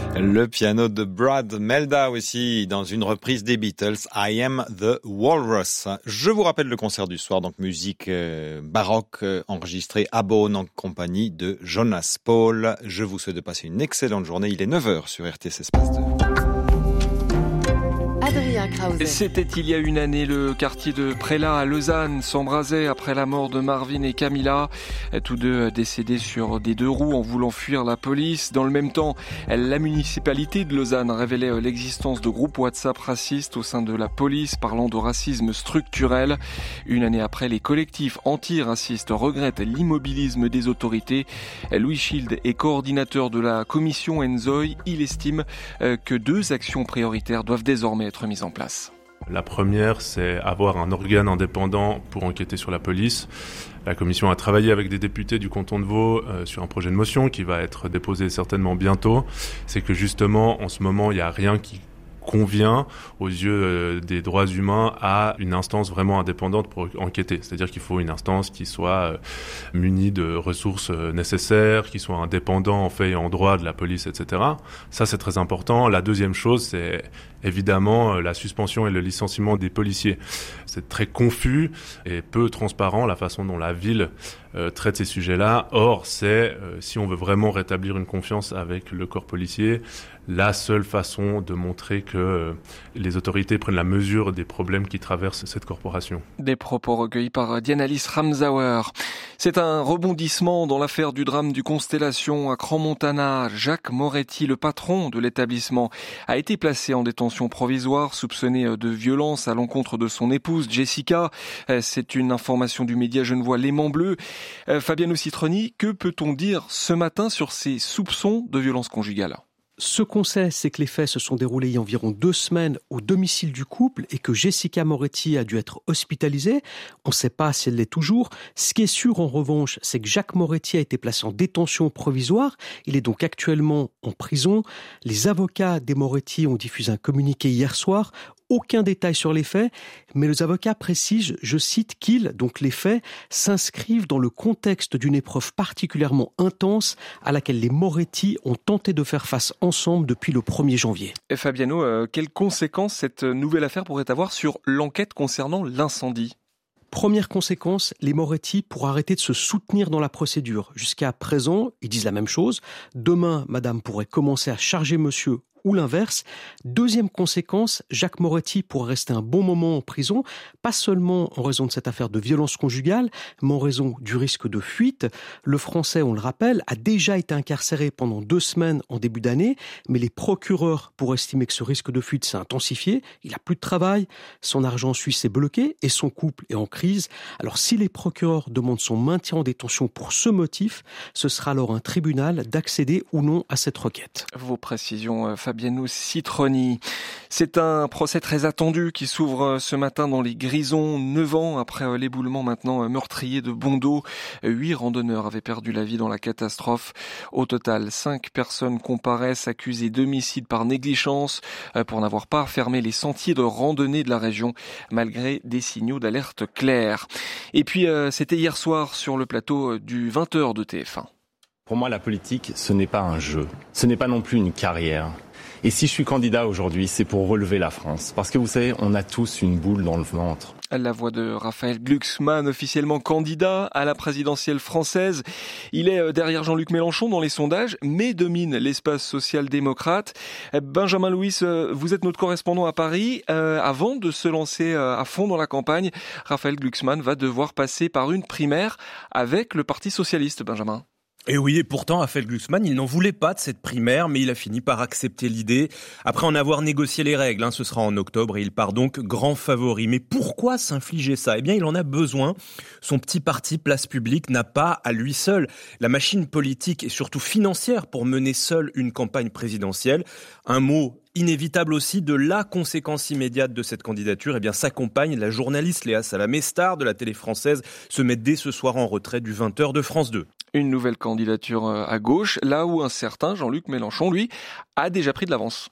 Le piano de Brad Melda aussi dans une reprise des Beatles, I Am the Walrus. Je vous rappelle le concert du soir, donc musique baroque enregistrée à Beaune en compagnie de Jonas Paul. Je vous souhaite de passer une excellente journée. Il est 9h sur RTS Espace 2. C'était il y a une année, le quartier de Prélat à Lausanne s'embrasait après la mort de Marvin et Camilla, tous deux décédés sur des deux roues en voulant fuir la police. Dans le même temps, la municipalité de Lausanne révélait l'existence de groupes WhatsApp racistes au sein de la police parlant de racisme structurel. Une année après, les collectifs antiracistes regrettent l'immobilisme des autorités. Louis Schild est coordinateur de la commission Enzoy. Il estime que 2 actions prioritaires doivent désormais être mises en place. La première, c'est avoir un organe indépendant pour enquêter sur la police. La commission a travaillé avec des députés du canton de Vaud sur un projet de motion qui va être déposé certainement bientôt. C'est que justement, en ce moment, il n'y a rien qui convient aux yeux des droits humains à une instance vraiment indépendante pour enquêter. C'est-à-dire qu'il faut une instance qui soit munie de ressources nécessaires, qui soit indépendant en fait et en droit de la police, etc. Ça, c'est très important. La deuxième chose, c'est évidemment la suspension et le licenciement des policiers. C'est très confus et peu transparent la façon dont la ville traite ces sujets-là. Or, c'est, si on veut vraiment rétablir une confiance avec le corps policier, la seule façon de montrer que les autorités prennent la mesure des problèmes qui traversent cette corporation. Des propos recueillis par Diana-Lys Ramsauer. C'est un rebondissement dans l'affaire du drame du Constellation à Crans-Montana. Jacques Moretti, le patron de l'établissement, a été placé en détention provisoire, soupçonné de violence à l'encontre de son épouse Jessica. C'est une information du média genevois L'Aimant Bleu. Fabiano Citroni, que peut-on dire ce matin sur ces soupçons de violence conjugale ? Ce qu'on sait, c'est que les faits se sont déroulés il y a environ 2 semaines au domicile du couple et que Jessica Moretti a dû être hospitalisée. On ne sait pas si elle l'est toujours. Ce qui est sûr, en revanche, c'est que Jacques Moretti a été placé en détention provisoire. Il est donc actuellement en prison. Les avocats des Moretti ont diffusé un communiqué hier soir. Aucun détail sur les faits, mais les avocats précisent, je cite, donc les faits, s'inscrivent dans le contexte d'une épreuve particulièrement intense à laquelle les Moretti ont tenté de faire face ensemble depuis le 1er janvier. Et Fabiano, quelles conséquences cette nouvelle affaire pourrait avoir sur l'enquête concernant l'incendie ? Première conséquence, les Moretti pourront arrêter de se soutenir dans la procédure. Jusqu'à présent, ils disent la même chose. Demain, madame pourrait commencer à charger monsieur ou l'inverse. Deuxième conséquence, Jacques Moretti pourrait rester un bon moment en prison, pas seulement en raison de cette affaire de violence conjugale, mais en raison du risque de fuite. Le Français, on le rappelle, a déjà été incarcéré pendant 2 semaines en début d'année, mais les procureurs pourraient estimer que ce risque de fuite s'est intensifié. Il n'a plus de travail, son argent suisse est bloqué et son couple est en crise. Alors si les procureurs demandent son maintien en détention pour ce motif, ce sera alors un tribunal d'accéder ou non à cette requête. Vos précisions, Fabiano Citroni. C'est un procès très attendu qui s'ouvre ce matin dans les Grisons, 9 ans après l'éboulement maintenant meurtrier de Bondeau. 8 randonneurs avaient perdu la vie dans la catastrophe. Au total, 5 personnes comparaissent accusées d'homicide par négligence pour n'avoir pas fermé les sentiers de randonnée de la région malgré des signaux d'alerte clairs. Et puis c'était hier soir sur le plateau du 20h de TF1. Pour moi, la politique, ce n'est pas un jeu. Ce n'est pas non plus une carrière. Et si je suis candidat aujourd'hui, c'est pour relever la France. Parce que vous savez, on a tous une boule dans le ventre. La voix de Raphaël Glucksmann, officiellement candidat à la présidentielle française. Il est derrière Jean-Luc Mélenchon dans les sondages, mais domine l'espace social-démocrate. Benjamin Louis, vous êtes notre correspondant à Paris. Avant de se lancer à fond dans la campagne, Raphaël Glucksmann va devoir passer par une primaire avec le Parti socialiste, Benjamin. Et oui, et pourtant, Raphaël Glucksmann, il n'en voulait pas de cette primaire, mais il a fini par accepter l'idée. Après en avoir négocié les règles, ce sera en octobre, et il part donc grand favori. Mais pourquoi s'infliger ça ? Eh bien, il en a besoin. Son petit parti Place Publique n'a pas, à lui seul, la machine politique et surtout financière pour mener seul une campagne présidentielle. Un mot inévitable aussi de la conséquence immédiate de cette candidature, eh bien, sa compagne, la journaliste Léa Salamé, star de la télé française, se met dès ce soir en retrait du 20h de France 2. Une nouvelle candidature à gauche, là où un certain Jean-Luc Mélenchon, lui, a déjà pris de l'avance.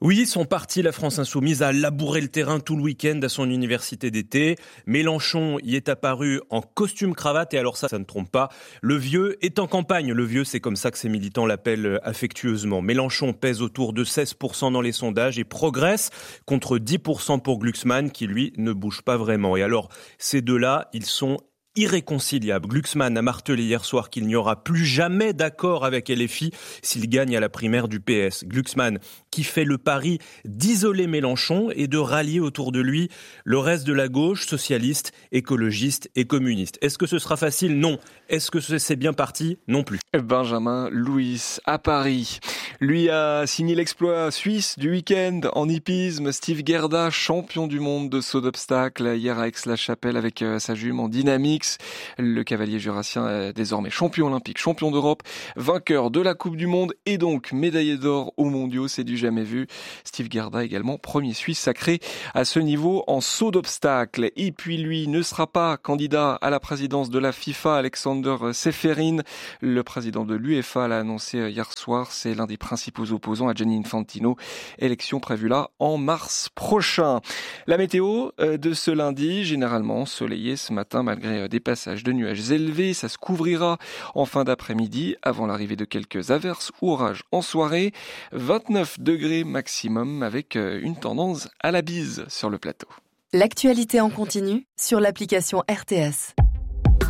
Oui, son parti, la France Insoumise, a labouré le terrain tout le week-end à son université d'été. Mélenchon y est apparu en costume-cravate et alors ça ne trompe pas. Le vieux est en campagne. Le vieux, c'est comme ça que ses militants l'appellent affectueusement. Mélenchon pèse autour de 16% dans les sondages et progresse contre 10% pour Glucksmann qui, lui, ne bouge pas vraiment. Et alors, ces deux-là, ils sont irréconciliable. Glucksmann a martelé hier soir qu'il n'y aura plus jamais d'accord avec LFI s'il gagne à la primaire du PS. Glucksmann qui fait le pari d'isoler Mélenchon et de rallier autour de lui le reste de la gauche, socialiste, écologiste et communiste. Est-ce que ce sera facile ? Non. Est-ce que c'est bien parti ? Non plus. Benjamin Louis à Paris. Lui a signé l'exploit suisse du week-end en hippisme. Steve Gerda, champion du monde de saut d'obstacle, hier à Aix-la-Chapelle avec sa jument en dynamique. Le cavalier jurassien est désormais champion olympique, champion d'Europe, vainqueur de la Coupe du Monde et donc médaillé d'or aux mondiaux, c'est du jamais vu. Steve Gerda également premier Suisse sacré à ce niveau en saut d'obstacle. Et puis lui ne sera pas candidat à la présidence de la FIFA, Alexander Seferin. Le président de l'UEFA l'a annoncé hier soir, c'est l'un des principaux opposants à Gianni Infantino. Élection prévue là en mars prochain. La météo de ce lundi, généralement ensoleillée ce matin malgré des passages de nuages élevés. Ça se couvrira en fin d'après-midi avant l'arrivée de quelques averses ou orages en soirée. 29 degrés maximum avec une tendance à la bise sur le plateau. L'actualité en continu sur l'application RTS.